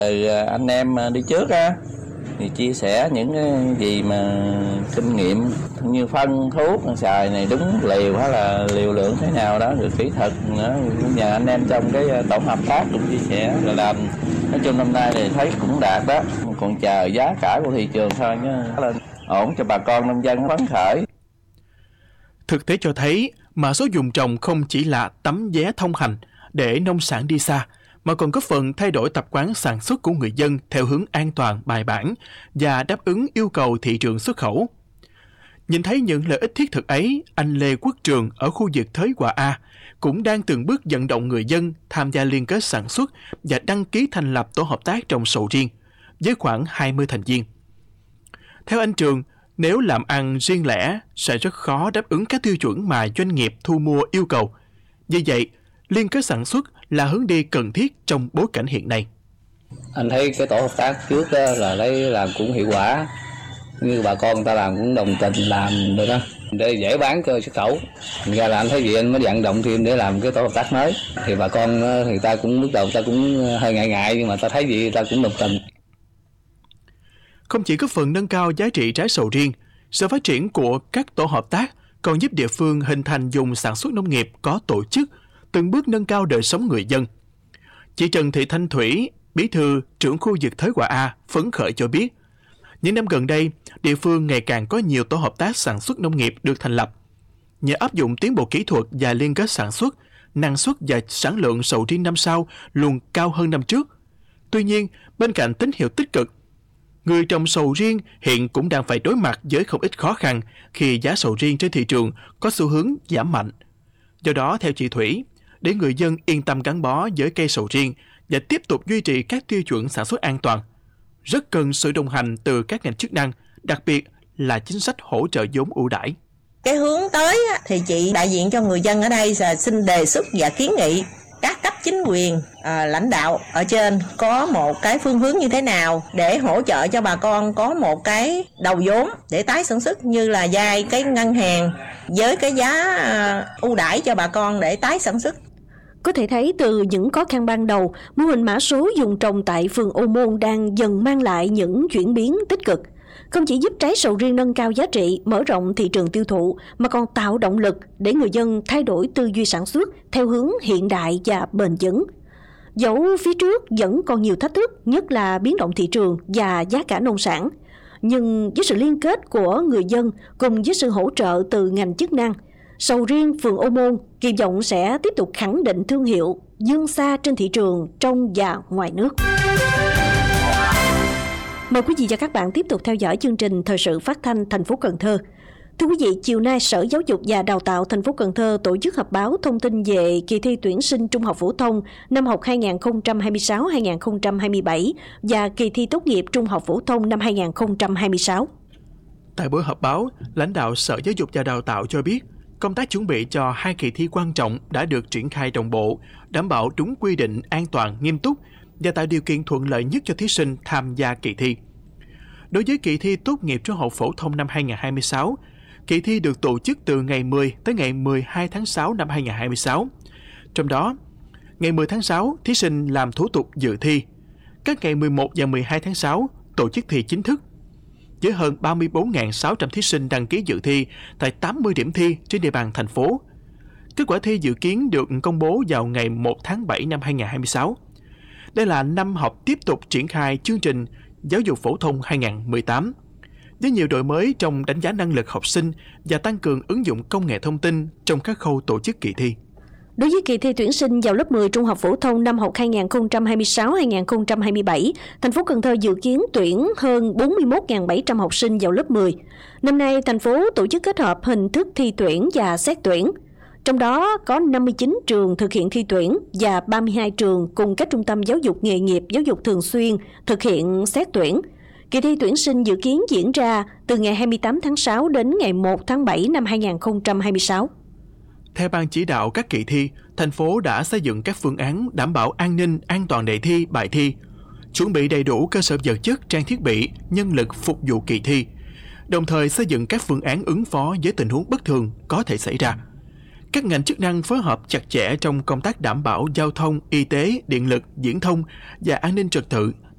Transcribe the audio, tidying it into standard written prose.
Anh em đi trước á thì chia sẻ những cái gì mà kinh nghiệm như phân thuốc xài này đúng liều hay là liều lượng thế nào đó, rồi kỹ thuật nữa, nhờ anh em trong cái tổ hợp tác cũng chia sẻ rồi làm. Nói chung năm nay thì thấy cũng đạt đó, còn chờ giá cả của thị trường thôi nhé, lên ổn cho bà con nông dân phấn khởi. Thực tế cho thấy mã số vùng trồng không chỉ là tấm vé thông hành để nông sản đi xa, mà còn góp phần thay đổi tập quán sản xuất của người dân theo hướng an toàn, bài bản và đáp ứng yêu cầu thị trường xuất khẩu. Nhìn thấy những lợi ích thiết thực ấy, anh Lê Quốc Trường ở khu vực Thới Hòa A cũng đang từng bước vận động người dân tham gia liên kết sản xuất và đăng ký thành lập tổ hợp tác trồng sầu riêng với khoảng 20 thành viên. Theo anh Trường, nếu làm ăn riêng lẻ sẽ rất khó đáp ứng các tiêu chuẩn mà doanh nghiệp thu mua yêu cầu. Vì vậy, liên kết sản xuất là hướng đi cần thiết trong bối cảnh hiện nay. Anh thấy cái tổ hợp tác trước đó là lấy làm cũng hiệu quả, như bà con người ta làm cũng đồng tình làm được đó, để dễ bán cho xuất khẩu. Thành ra là anh thấy gì anh mới vận động thêm để làm cái tổ hợp tác mới. Thì bà con thì ta cũng lúc đầu ta cũng hơi ngại nhưng mà ta thấy gì ta cũng đồng tình. Không chỉ góp phần nâng cao giá trị trái sầu riêng, sự phát triển của các tổ hợp tác còn giúp địa phương hình thành vùng sản xuất nông nghiệp có tổ chức, từng bước nâng cao đời sống người dân. Chị Trần Thị Thanh Thủy, bí thư trưởng khu vực Thới Hòa A, phấn khởi cho biết, những năm gần đây, địa phương ngày càng có nhiều tổ hợp tác sản xuất nông nghiệp được thành lập. Nhờ áp dụng tiến bộ kỹ thuật và liên kết sản xuất, năng suất và sản lượng sầu riêng năm sau luôn cao hơn năm trước. Tuy nhiên, bên cạnh tín hiệu tích cực, người trồng sầu riêng hiện cũng đang phải đối mặt với không ít khó khăn khi giá sầu riêng trên thị trường có xu hướng giảm mạnh. Do đó, theo chị Thủy, để người dân yên tâm gắn bó với cây sầu riêng và tiếp tục duy trì các tiêu chuẩn sản xuất an toàn, rất cần sự đồng hành từ các ngành chức năng, đặc biệt là chính sách hỗ trợ vốn ưu đãi. Cái hướng tới thì chị đại diện cho người dân ở đây là xin đề xuất và kiến nghị các cấp chính quyền, lãnh đạo ở trên có một cái phương hướng như thế nào để hỗ trợ cho bà con có một cái đầu vốn để tái sản xuất, như là vay cái ngân hàng với cái giá ưu đãi cho bà con để tái sản xuất. Có thể thấy từ những khó khăn ban đầu, mô hình mã số vùng trồng tại phường Ô Môn đang dần mang lại những chuyển biến tích cực. Không chỉ giúp trái sầu riêng nâng cao giá trị, mở rộng thị trường tiêu thụ, mà còn tạo động lực để người dân thay đổi tư duy sản xuất theo hướng hiện đại và bền vững. Dẫu phía trước vẫn còn nhiều thách thức, nhất là biến động thị trường và giá cả nông sản. Nhưng với sự liên kết của người dân cùng với sự hỗ trợ từ ngành chức năng, sầu riêng phường Ô Môn kỳ vọng sẽ tiếp tục khẳng định thương hiệu, vươn xa trên thị trường trong và ngoài nước. Mời quý vị và các bạn tiếp tục theo dõi chương trình Thời sự phát thanh thành phố Cần Thơ. Thưa quý vị, chiều nay Sở Giáo dục và Đào tạo thành phố Cần Thơ tổ chức họp báo thông tin về kỳ thi tuyển sinh trung học phổ thông năm học 2026-2027 và kỳ thi tốt nghiệp trung học phổ thông năm 2026. Tại buổi họp báo, lãnh đạo Sở Giáo dục và Đào tạo cho biết, công tác chuẩn bị cho hai kỳ thi quan trọng đã được triển khai đồng bộ, đảm bảo đúng quy định, an toàn, nghiêm túc và tạo điều kiện thuận lợi nhất cho thí sinh tham gia kỳ thi. Đối với kỳ thi tốt nghiệp trung học phổ thông năm 2026, kỳ thi được tổ chức từ ngày 10 tới ngày 12 tháng 6 năm 2026. Trong đó, ngày 10 tháng 6, thí sinh làm thủ tục dự thi. Các ngày 11 và 12 tháng 6, tổ chức thi chính thức. Với hơn 34.600 thí sinh đăng ký dự thi tại 80 điểm thi trên địa bàn thành phố. Kết quả thi dự kiến được công bố vào ngày 1 tháng 7 năm 2026. Đây là năm học tiếp tục triển khai chương trình Giáo dục phổ thông 2018, với nhiều đổi mới trong đánh giá năng lực học sinh và tăng cường ứng dụng công nghệ thông tin trong các khâu tổ chức kỳ thi. Đối với kỳ thi tuyển sinh vào lớp 10 trung học phổ thông năm học 2026-2027, thành phố Cần Thơ dự kiến tuyển hơn 41.700 học sinh vào lớp 10. Năm nay, thành phố tổ chức kết hợp hình thức thi tuyển và xét tuyển. Trong đó có 59 trường thực hiện thi tuyển và 32 trường cùng các trung tâm giáo dục nghề nghiệp, giáo dục thường xuyên thực hiện xét tuyển. Kỳ thi tuyển sinh dự kiến diễn ra từ ngày 28 tháng 6 đến ngày 1 tháng 7 năm 2026. Theo ban chỉ đạo các kỳ thi, thành phố đã xây dựng các phương án đảm bảo an ninh, an toàn đề thi, bài thi, chuẩn bị đầy đủ cơ sở vật chất, trang thiết bị, nhân lực phục vụ kỳ thi, đồng thời xây dựng các phương án ứng phó với tình huống bất thường có thể xảy ra. Các ngành chức năng phối hợp chặt chẽ trong công tác đảm bảo giao thông, y tế, điện lực, viễn thông và an ninh trật tự